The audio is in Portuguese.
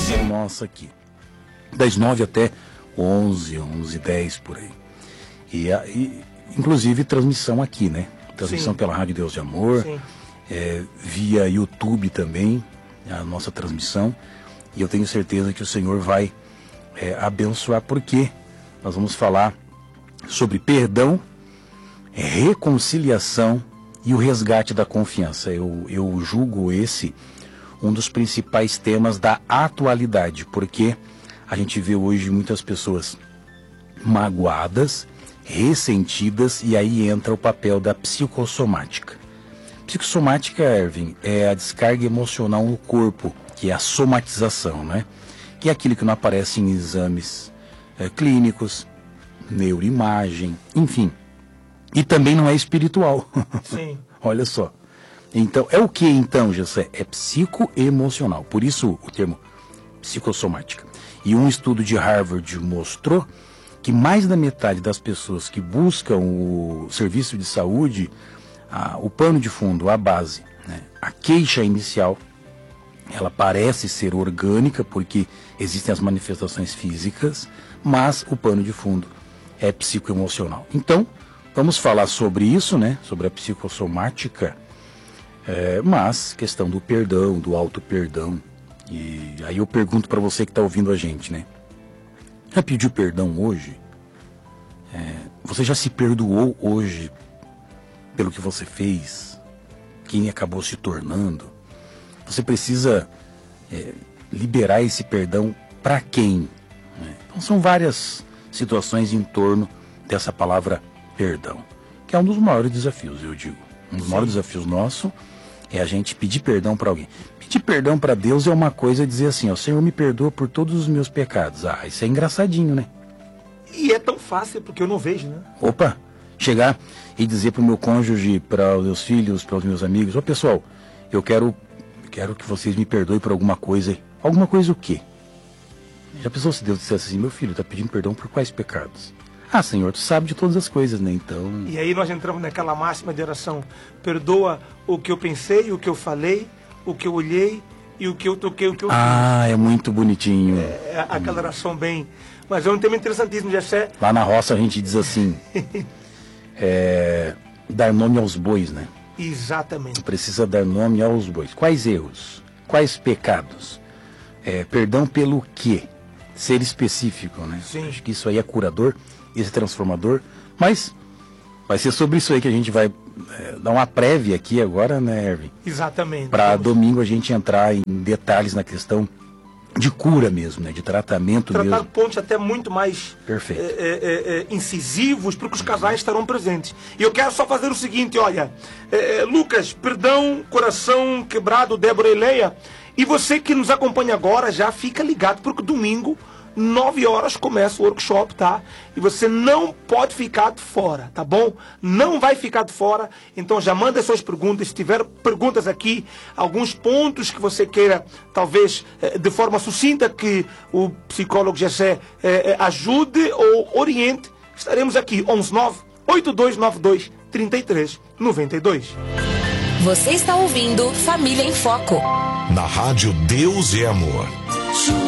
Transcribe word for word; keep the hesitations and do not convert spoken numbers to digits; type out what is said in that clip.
programação nossa aqui. Das nove até onze, onze e dez por aí. E, a, e inclusive transmissão aqui, né? Transmissão Sim. pela Rádio Deus de Amor, é, via YouTube também, a nossa transmissão. E eu tenho certeza que o Senhor vai é, abençoar, porque nós vamos falar sobre perdão, reconciliação e o resgate da confiança. Eu, eu julgo esse um dos principais temas da atualidade, porque a gente vê hoje muitas pessoas magoadas, ressentidas, e aí entra o papel da psicossomática. Psicossomática, Erwin, é a descarga emocional no corpo, que é a somatização, né? Que é aquilo que não aparece em exames é, clínicos, neuroimagem, enfim. E também não é espiritual. Sim. Olha só. Então, é o que então, José? É psicoemocional. Por isso o termo psicossomática. E um estudo de Harvard mostrou que mais da metade das pessoas que buscam o serviço de saúde, a, o pano de fundo, a base, né, a queixa inicial, ela parece ser orgânica, porque existem as manifestações físicas, mas o pano de fundo é psicoemocional. Então, vamos falar sobre isso, né, sobre a psicossomática, é, mas questão do perdão, do auto-perdão. E aí eu pergunto para você que está ouvindo a gente, né? Já pediu perdão hoje? É, você já se perdoou hoje pelo que você fez? Quem acabou se tornando? Você precisa é, liberar esse perdão para quem? Né? Então são várias situações em torno dessa palavra perdão, que é um dos maiores desafios, eu digo. Um dos Sim. maiores desafios nossos é a gente pedir perdão para alguém. Pedir perdão para Deus é uma coisa, dizer assim, ó, Senhor, me perdoa por todos os meus pecados. Ah, isso é engraçadinho, né? E é tão fácil, porque eu não vejo, né? Opa, chegar e dizer para o meu cônjuge, para os meus filhos, para os meus amigos, ô pessoal, eu quero, quero que vocês me perdoem por alguma coisa. Alguma coisa o quê? Já pensou se Deus dissesse assim, meu filho, está pedindo perdão por quais pecados? Ah, Senhor, tu sabe de todas as coisas, né? Então... E aí nós entramos naquela máxima de oração. Perdoa o que eu pensei, o que eu falei, o que eu olhei e o que eu toquei, o que eu Ah, fiz. É muito bonitinho. É, aquela oração bem... Mas é um tema interessantíssimo, Jessé. Lá na roça a gente diz assim, é, dar nome aos bois, né? Exatamente. Precisa dar nome aos bois. Quais erros? Quais pecados? É, perdão pelo quê? Ser específico, né? Sim. Acho que isso aí é curador, esse transformador, mas vai ser sobre isso aí que a gente vai é, dar uma prévia aqui agora, né, Erwin? Exatamente. Para domingo a gente entrar em detalhes na questão de cura mesmo, né, de tratamento Tratar mesmo. Tratar pontos até muito mais Perfeito. É, é, é, incisivos, porque os casais estarão presentes. E eu quero só fazer o seguinte, olha, é, Lucas, perdão, coração quebrado, Débora e Leia, e você que nos acompanha agora já fica ligado, porque domingo nove horas começa o workshop, tá? E você não pode ficar de fora, tá bom? Não vai ficar de fora. Então já manda suas perguntas. Se tiver perguntas aqui, alguns pontos que você queira, talvez de forma sucinta, que o psicólogo Jessé eh, ajude ou oriente, estaremos aqui. onze nove oito dois nove dois três três nove dois. Você está ouvindo Família em Foco. Na Rádio Deus e Amor.